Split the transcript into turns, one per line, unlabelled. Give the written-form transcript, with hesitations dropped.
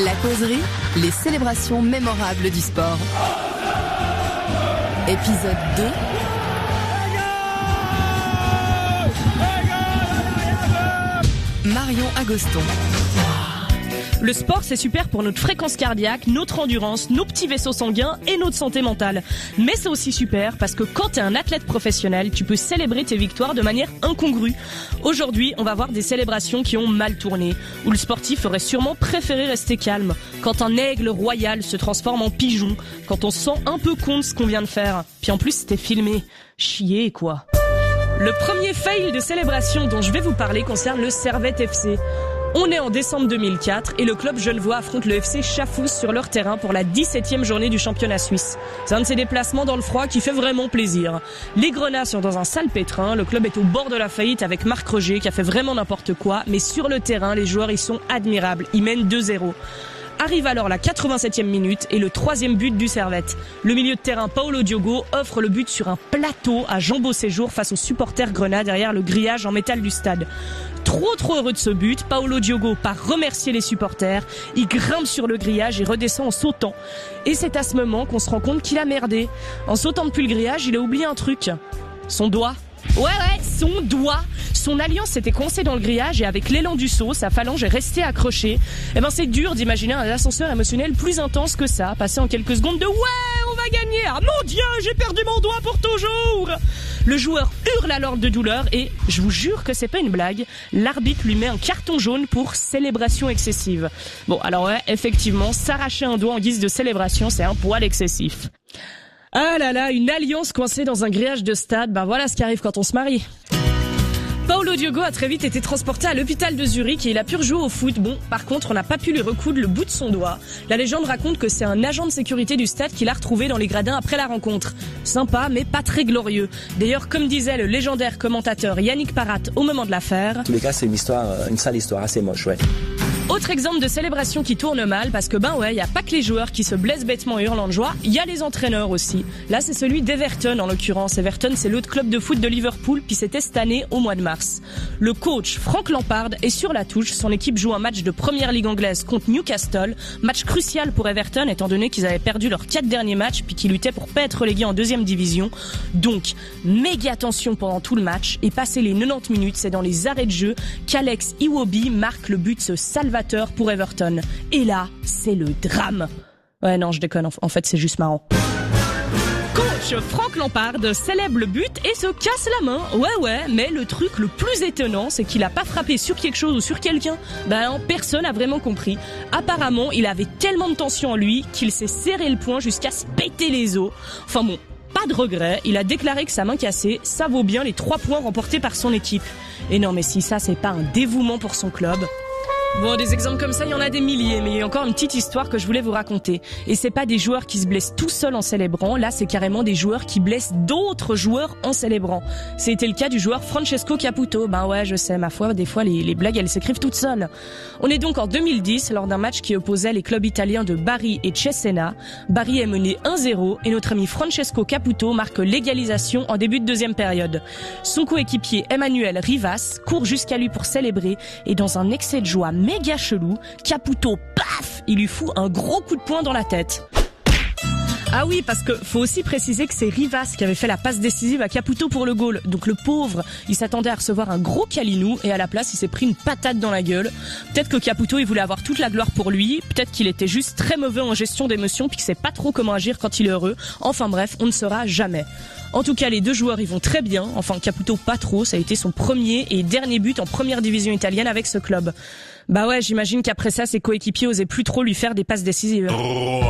La causerie, les célébrations mémorables du sport. Épisode 2. Marion Agoston.
Le sport, c'est super pour notre fréquence cardiaque, notre endurance, nos petits vaisseaux sanguins et notre santé mentale. Mais c'est aussi super parce que quand t'es un athlète professionnel, tu peux célébrer tes victoires de manière incongrue. Aujourd'hui, on va voir des célébrations qui ont mal tourné, où le sportif aurait sûrement préféré rester calme, quand un aigle royal se transforme en pigeon, quand on se sent un peu con de ce qu'on vient de faire. Puis en plus, c'était filmé. Chier, quoi. Le premier fail de célébration dont je vais vous parler concerne le Servette FC. On est en décembre 2004 et le club genevois affronte le FC Schaffhouse sur leur terrain pour la 17e journée du championnat suisse. C'est un de ces déplacements dans le froid qui fait vraiment plaisir. Les Grenats sont dans un sale pétrin, le club est au bord de la faillite avec Marc Roger qui a fait vraiment n'importe quoi, mais sur le terrain, les joueurs ils sont admirables, ils mènent 2-0. Arrive alors la 87e minute et le 3e but du Servette. Le milieu de terrain Paolo Diogo offre le but sur un plateau à Jean Beauséjour face aux supporters grenats derrière le grillage en métal du stade. Trop heureux de ce but, Paolo Diogo part remercier les supporters, il grimpe sur le grillage et redescend en sautant. Et c'est à ce moment qu'on se rend compte qu'il a merdé. En sautant depuis le grillage, il a oublié un truc. Son doigt. Ouais, son doigt. Son alliance s'était coincée dans le grillage et avec l'élan du saut, sa phalange est restée accrochée. Eh ben c'est dur d'imaginer un ascenseur émotionnel plus intense que ça, passer en quelques secondes de « Ouais, on va gagner ! Ah mon Dieu, j'ai perdu mon doigt pour toujours !» Le joueur hurle alors de douleur et, je vous jure que c'est pas une blague, l'arbitre lui met un carton jaune pour célébration excessive. Bon, alors ouais, effectivement, s'arracher un doigt en guise de célébration, c'est un poil excessif. Ah là là, une alliance coincée dans un grillage de stade, ben voilà ce qui arrive quand on se marie. Paolo Diogo a très vite été transporté à l'hôpital de Zurich et il a pu rejouer au foot. Bon, par contre, on n'a pas pu lui recoudre le bout de son doigt. La légende raconte que c'est un agent de sécurité du stade qui l'a retrouvé dans les gradins après la rencontre. Sympa, mais pas très glorieux. D'ailleurs, comme disait le légendaire commentateur Yannick Parat au moment de l'affaire...
En tous les cas, c'est une sale histoire, assez moche, ouais.
Autre exemple de célébration qui tourne mal parce que il y a pas que les joueurs qui se blessent bêtement et hurlant de joie, il y a les entraîneurs aussi. Là, c'est celui d'Everton en l'occurrence. Everton, c'est l'autre club de foot de Liverpool, puis c'était cette année au mois de mars. Le coach Frank Lampard est sur la touche. Son équipe joue un match de première ligue anglaise contre Newcastle. Match crucial pour Everton étant donné qu'ils avaient perdu leurs 4 derniers matchs puis qu'ils luttaient pour pas être relégués en 2e division. Donc, méga tension pendant tout le match et passé les 90 minutes, c'est dans les arrêts de jeu qu'Alex Iwobi marque le but ce salvateur pour Everton. Et là, c'est le drame. Ouais, non, je déconne. En fait, c'est juste marrant. Coach Frank Lampard célèbre le but et se casse la main. Ouais, mais le truc le plus étonnant, c'est qu'il a pas frappé sur quelque chose ou sur quelqu'un. Personne a vraiment compris. Apparemment, il avait tellement de tension en lui qu'il s'est serré le poing jusqu'à se péter les os. Enfin bon, pas de regret. Il a déclaré que sa main cassée, ça vaut bien les 3 points remportés par son équipe. Et non, mais si ça, c'est pas un dévouement pour son club... Bon, des exemples comme ça, il y en a des milliers, mais il y a encore une petite histoire que je voulais vous raconter. Et c'est pas des joueurs qui se blessent tout seuls en célébrant, là c'est carrément des joueurs qui blessent d'autres joueurs en célébrant. C'était le cas du joueur Francesco Caputo. Ouais, je sais, ma foi, des fois les blagues elles s'écrivent toutes seules. On est donc en 2010, lors d'un match qui opposait les clubs italiens de Bari et Cesena. Bari est mené 1-0 et notre ami Francesco Caputo marque l'égalisation en début de 2e période. Son coéquipier Emmanuel Rivas court jusqu'à lui pour célébrer et dans un excès de joie méga chelou, Caputo, paf, il lui fout un gros coup de poing dans la tête. Ah oui, parce que faut aussi préciser que c'est Rivas qui avait fait la passe décisive à Caputo pour le goal. Donc le pauvre, il s'attendait à recevoir un gros câlinou et à la place, il s'est pris une patate dans la gueule. Peut-être que Caputo, il voulait avoir toute la gloire pour lui. Peut-être qu'il était juste très mauvais en gestion d'émotions puis qu'il sait pas trop comment agir quand il est heureux. Enfin bref, on ne saura jamais. En tout cas, les deux joueurs, ils vont très bien. Enfin, Caputo, pas trop. Ça a été son premier et dernier but en première division italienne avec ce club. Ouais, j'imagine qu'après ça, ses coéquipiers osaient plus trop lui faire des passes décisives.